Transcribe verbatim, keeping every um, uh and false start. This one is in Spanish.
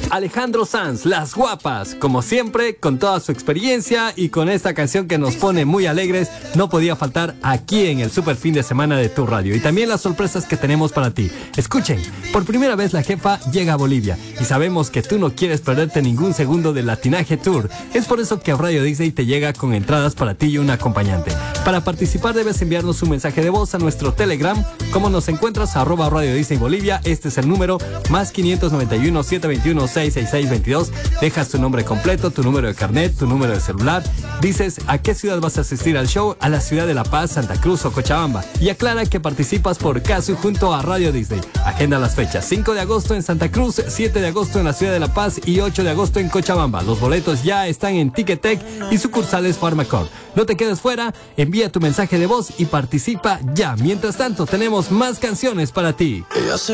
Alejandro Sanz, Las Guapas, como siempre, con toda su experiencia y con esta canción que nos pone muy alegres, no podía faltar aquí en el super fin de semana de tu radio. Y también las sorpresas que tenemos para ti. Escuchen, por primera vez la jefa llega a Bolivia y sabemos que tú no quieres perderte ningún segundo del Latinaje Tour. Es por eso que Radio Disney te llega con entradas para ti y un acompañante. Para participar debes enviarnos un mensaje de voz a nuestro Telegram. ¿Cómo nos encuentras? Arroba Radio Disney Bolivia. Este es el número más quinientos noventa y uno, setecientos veintiuno, seiscientos sesenta y seis, veintidós. Dejas tu nombre completo, tu número de carnet, tu número de celular. Dices a qué ciudad vas a asistir al show, a la ciudad de La Paz, Santa Cruz o Cochabamba. Y aclara que participas por Casu junto a Radio Disney. Agenda las fechas: cinco de agosto en Santa Cruz, siete de agosto en la ciudad de La Paz y ocho de agosto en Cochabamba. Los boletos ya están en Ticketek y sucursales Farmacor. No te quedes fuera, envía tu mensaje de voz y participa ya. Mientras tanto, tenemos más canciones para ti.